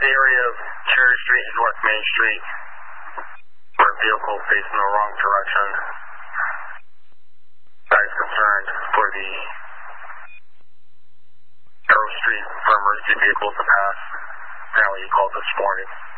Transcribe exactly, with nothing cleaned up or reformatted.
the area of Cherry Street and North Main Street where a vehicle facing the wrong direction. Guys concerned for the Arrow Street for emergency vehicles to pass. Apparently you called this morning.